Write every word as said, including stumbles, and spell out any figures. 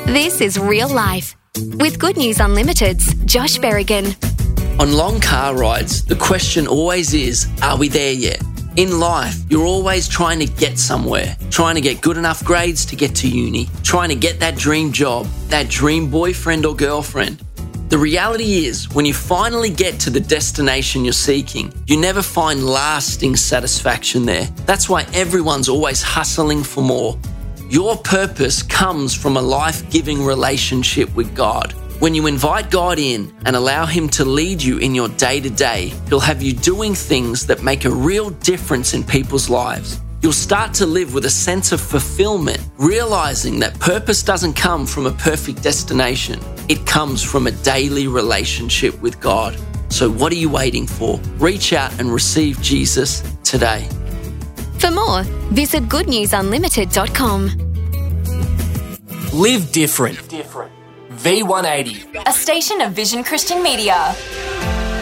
This is Real Life with Good News Unlimited's Josh Berrigan. On long car rides, the question always is, are we there yet? In life, you're always trying to get somewhere, trying to get good enough grades to get to uni, trying to get that dream job, that dream boyfriend or girlfriend. The reality is, when you finally get to the destination you're seeking, you never find lasting satisfaction there. That's why everyone's always hustling for more. Your purpose comes from a life-giving relationship with God. When you invite God in and allow Him to lead you in your day-to-day, He'll have you doing things that make a real difference in people's lives. You'll start to live with a sense of fulfillment, realizing that purpose doesn't come from a perfect destination. It comes from a daily relationship with God. So what are you waiting for? Reach out and receive Jesus today. For more, visit good news unlimited dot com. Live different. V one eighty. A station of Vision Christian Media.